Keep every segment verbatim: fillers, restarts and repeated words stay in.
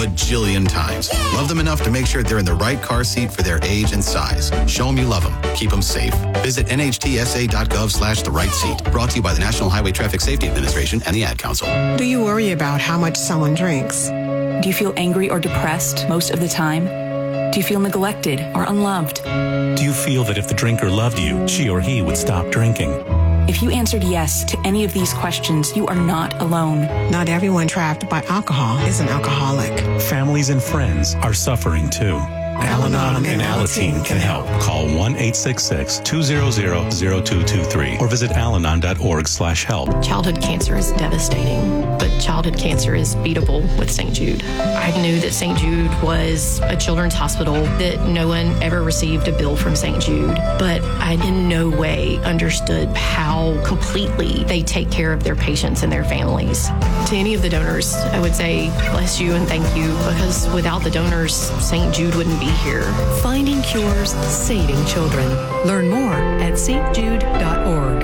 bajillion times. Love them enough to make sure they're in the right car seat for their age and size. Show them you love them. Keep them safe. Visit N H T S A dot gov slash the right seat. Brought to you by the National Highway Traffic Safety Administration and the Ad Council. Do you worry about how much someone drinks? Do you feel angry or depressed most of the time? Do you feel neglected or unloved? Do you feel that if the drinker loved you, she or he would stop drinking? If you answered yes to any of these questions, you are not alone. Not everyone trapped by alcohol is an alcoholic. Families and friends are suffering too. Al-Anon and Alateen can help. Call one eight six six, two zero zero, zero two two three or visit alanon dot org slash help. Childhood cancer is devastating, but childhood cancer is beatable with Saint Jude. I knew that Saint Jude was a children's hospital, that no one ever received a bill from Saint Jude, but I in no way understood how completely they take care of their patients and their families. To any of the donors, I would say bless you and thank you, because without the donors, Saint Jude wouldn't be here. Finding cures, saving children. Learn more at s t jude dot org.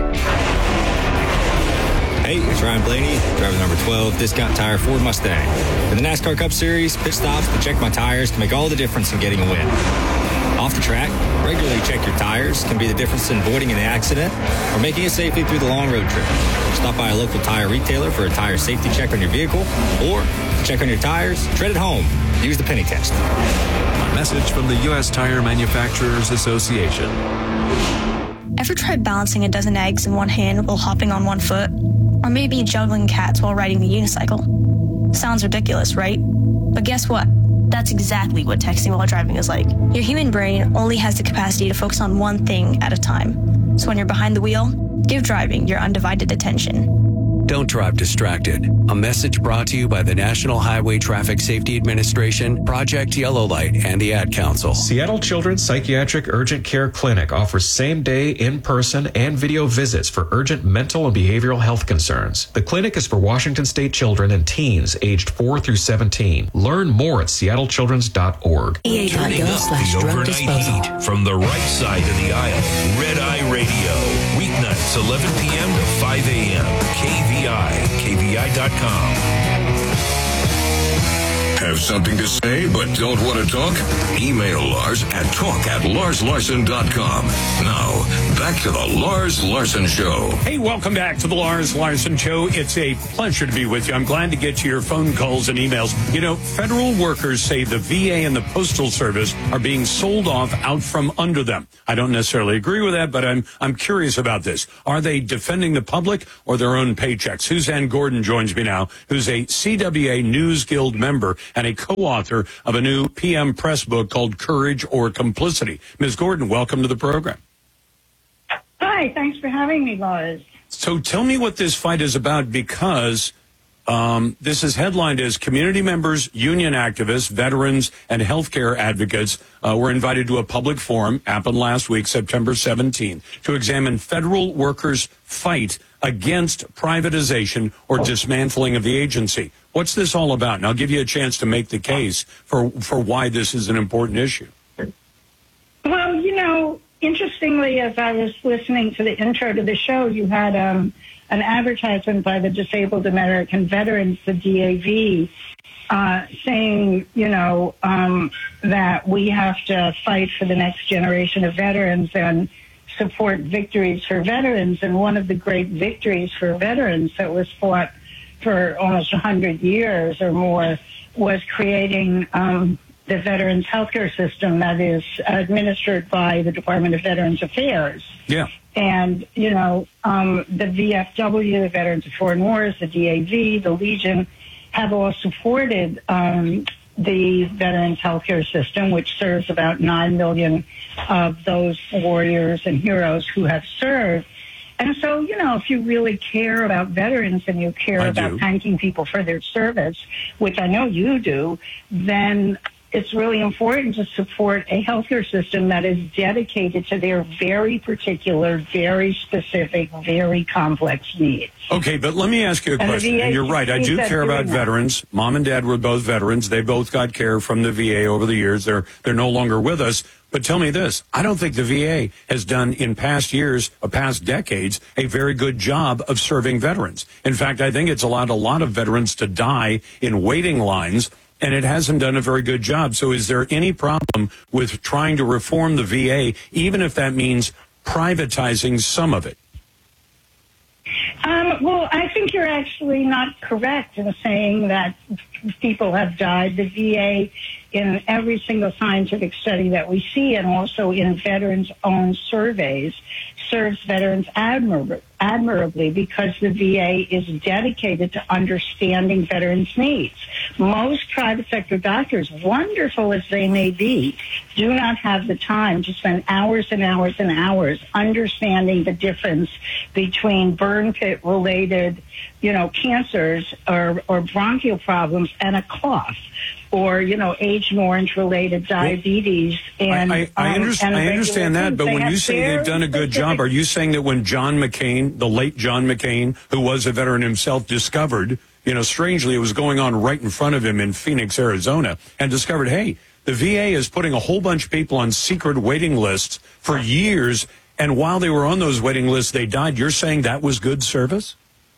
Hey, it's Ryan Blaney, driver number twelve, Discount Tire Ford Mustang. In the NASCAR Cup Series, pit stops to check my tires can make all the difference in getting a win. Off the track, regularly check your tires can be the difference in avoiding an accident or making it safely through the long road trip. Stop by a local tire retailer for a tire safety check on your vehicle, or check on your tires, tread at home. Use the penny test. A message from the U S Tire Manufacturers Association. Ever tried balancing a dozen eggs in one hand while hopping on one foot? Or maybe juggling cats while riding the unicycle? Sounds ridiculous, right? But guess what? That's exactly what texting while driving is like. Your human brain only has the capacity to focus on one thing at a time. So when you're behind the wheel, give driving your undivided attention. Don't drive distracted. A message brought to you by the National Highway Traffic Safety Administration, Project Yellow Light, and the Ad Council. Seattle Children's Psychiatric Urgent Care Clinic offers same-day, in-person, and video visits for urgent mental and behavioral health concerns. The clinic is for Washington State children and teens aged four through seventeen. Learn more at seattle children's dot org. Turning up the overnight heat from the right side of the aisle. Red Eye Radio. Weeknights, eleven p.m. to five a.m. K V I, K V I dot com. Have something to say but don't want to talk? Email Lars at talk at lars larson dot com. Now, back to the Lars Larson Show. Hey, welcome back to the Lars Larson Show. It's a pleasure to be with you. I'm glad to get to your phone calls and emails. You know, federal workers say the V A and the Postal Service are being sold off out from under them. I don't necessarily agree with that, but I'm I'm curious about this. Are they defending the public or their own paychecks? Suzanne Gordon joins me now, who's a C W A News Guild member and a co-author of a new P M Press book called Courage or Complicity. Miz Gordon, welcome to the program. Hi, thanks for having me, Lars. So tell me what this fight is about, because um, this is headlined as community members, union activists, veterans, and healthcare advocates uh, were invited to a public forum, happened last week, September seventeenth, to examine federal workers' fight against privatization or dismantling of the agency. What's this all about? And I'll give you a chance to make the case for, for why this is an important issue. Well, you know, interestingly, as I was listening to the intro to the show, you had um, an advertisement by the Disabled American Veterans, the D A V, uh, saying, you know, um, that we have to fight for the next generation of veterans and support victories for veterans. And one of the great victories for veterans that was fought for almost one hundred years or more was creating um, the Veterans Healthcare System that is administered by the Department of Veterans Affairs. Yeah. And, you know, um, the V F W, the Veterans of Foreign Wars, the D A V, the Legion, have all supported um, the Veterans Healthcare System, which serves about nine million of those warriors and heroes who have served. And so, you know, if you really care about veterans and you care I about do. thanking people for their service, which I know you do, then it's really important to support a healthcare system that is dedicated to their very particular, very specific, very complex needs. Okay, but let me ask you a And the question. V A And you're right. I do is care about doing that. veterans. Mom and Dad were both veterans. They both got care from the V A over the years. They're they're no longer with us. But tell me this. I don't think the V A has done in past years, or past decades, a very good job of serving veterans. In fact, I think it's allowed a lot of veterans to die in waiting lines and it hasn't done a very good job. So is there any problem with trying to reform the V A, even if that means privatizing some of it? Um, well, I think you're actually not correct in saying that people have died. The V A, in every single scientific study that we see, and also in veterans' own surveys, serves veterans admirably, admirably because the V A is dedicated to understanding veterans' needs. Most private sector doctors, wonderful as they may be, do not have the time to spend hours and hours and hours understanding the difference between burn pit related, you know, cancers or, or bronchial problems and a cough, or, you know, Agent Orange related diabetes. Well, and I, I, I, um, understand, and I understand that, but they when you say they've done a good job, are you saying that when John McCain, the late John McCain, who was a veteran himself, discovered, you know, strangely, it was going on right in front of him in Phoenix, Arizona, and discovered, hey, the V A is putting a whole bunch of people on secret waiting lists for years, and while they were on those waiting lists, they died. You're saying that was good service?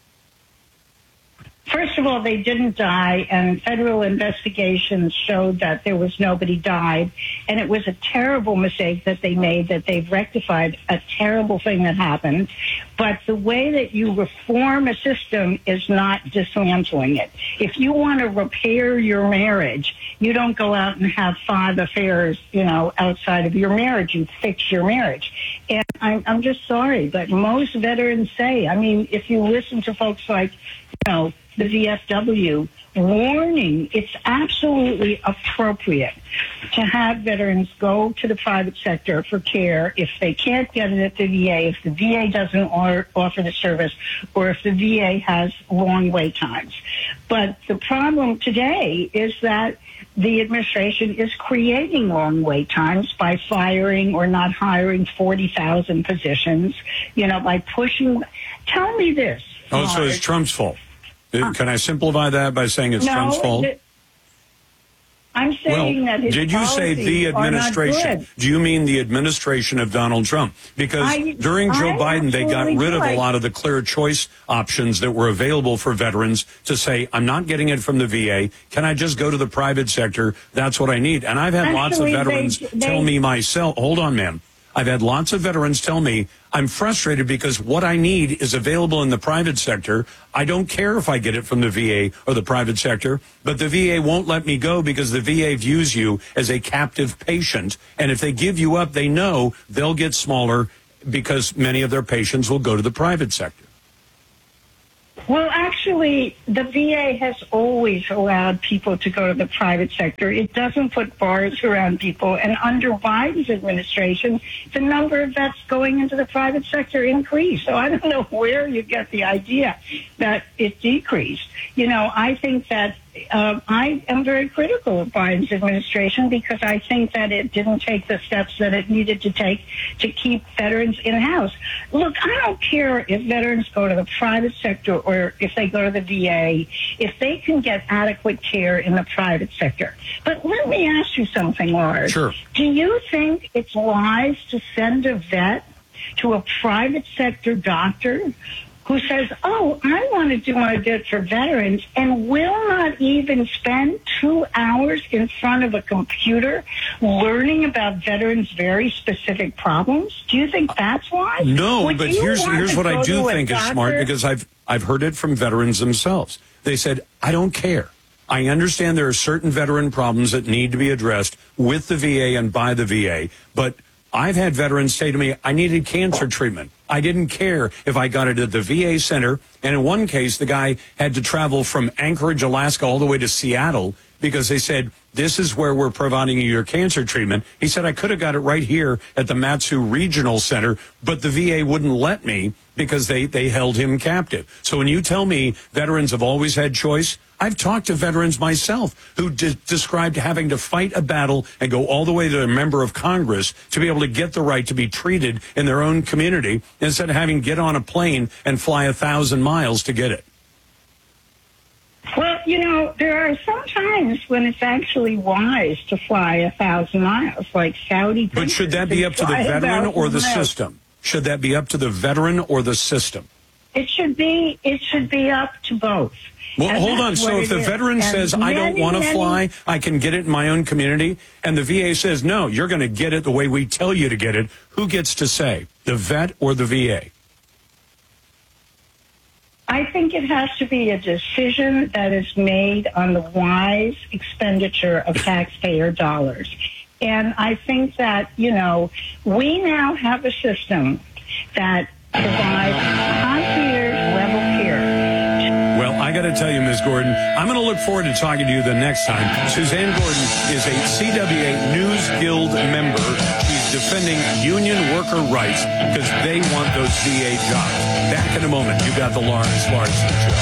First of all, they didn't die, and federal investigations showed that there was nobody died, and it was a terrible mistake that they made, that they've rectified a terrible thing that happened. But the way that you reform a system is not dismantling it. If you want to repair your marriage, you don't go out and have five affairs, you know, outside of your marriage. You fix your marriage. And I'm, I'm just sorry, but most veterans say, I mean, if you listen to folks like, you know, the V F W warning, it's absolutely appropriate to have veterans go to the private sector for care if they can't get it at the V A, if the V A doesn't or, offer the service, or if the V A has long wait times. But the problem today is that the administration is creating long wait times by firing or not hiring forty thousand positions, you know, by pushing. Tell me this. Oh, so it's Trump's fault. Can I simplify that by saying it's no, Trump's fault? It, I'm saying well, that his did you say the administration? Do you mean the administration of Donald Trump? Because I, during Joe I Biden, they got rid of do. a lot of the clear choice options that were available for veterans to say, I'm not getting it from the V A. Can I just go to the private sector? That's what I need. And I've had Actually, lots of veterans they, they, tell me myself, hold on, ma'am. I've had lots of veterans tell me, I'm frustrated because what I need is available in the private sector. I don't care if I get it from the V A or the private sector, but the V A won't let me go because the V A views you as a captive patient. And if they give you up, they know they'll get smaller because many of their patients will go to the private sector. Well, actually, the V A has always allowed people to go to the private sector. It doesn't put bars around people. And under Biden's administration, the number of vets going into the private sector increased. So I don't know where you get the idea that it decreased. You know, I think that uh, I am very critical of Biden's administration because I think that it didn't take the steps that it needed to take to keep veterans in-house. Look, I don't care if veterans go to the private sector or if they go to the V A, if they can get adequate care in the private sector. But let me ask you something, Lars. Sure. Do you think it's wise to send a vet to a private sector doctor who says, oh, I want to do my bit for veterans, and will not even spend two hours in front of a computer learning about veterans' very specific problems? Do you think that's wise? No, Would but you here's want here's to what I go do to a think is smart, doctor? because I've I've heard it from veterans themselves. They said, I don't care. I understand there are certain veteran problems that need to be addressed with the V A and by the V A, but I've had veterans say to me, I needed cancer treatment. I didn't care if I got it at the V A center. And in one case, the guy had to travel from Anchorage, Alaska, all the way to Seattle because they said, this is where we're providing you your cancer treatment. He said, I could have got it right here at the Matsu Regional Center, but the V A wouldn't let me because they, they held him captive. So when you tell me veterans have always had choice, I've talked to veterans myself who de- described having to fight a battle and go all the way to a member of Congress to be able to get the right to be treated in their own community instead of having to get on a plane and fly a thousand miles to get it. Well, you know, there are some times when it's actually wise to fly a thousand miles, like Saudi. But should that be up to the veteran or the system? Should that be up to the veteran or the system? It should be. It should be up to both. Well, and hold on. So if the is. veteran and says, I don't many, want to many, fly, I can get it in my own community, and the V A says, no, you're going to get it the way we tell you to get it, who gets to say, the vet or the V A? I think it has to be a decision that is made on the wise expenditure of taxpayer dollars. And I think that, you know, we now have a system that provides concierge level care. Well, I got to tell you, Miz Gordon, I'm going to look forward to talking to you the next time. Suzanne Gordon is a C W A News Guild member. She's defending union worker rights because they want those V A jobs. Back in a moment. You got the Lars Larson Show.